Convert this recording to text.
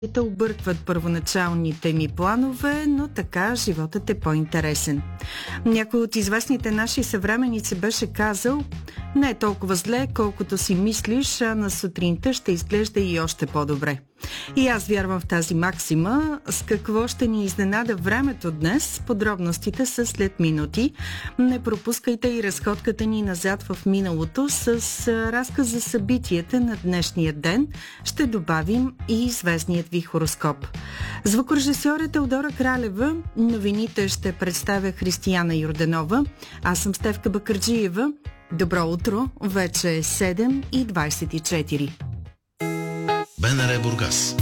Те объркват първоначалните ми планове, но така животът е по-интересен. Някой от известните наши съвременници беше казал: не е толкова зле, колкото си мислиш, а на сутринта ще изглежда и още по-добре. И аз вярвам в тази максима. С какво ще ни изненада времето днес? Подробностите са след минути. Не пропускайте и разходката ни назад в миналото с разказ за събитията на днешния ден. Ще добавим и известният ви хороскоп. Звукорежисьор е Теодора Кралева. Новините ще представя Християна Йорданова. Аз съм Стефка Бакърджиева. Добро утро, вече е 7:24. БНР Бургас.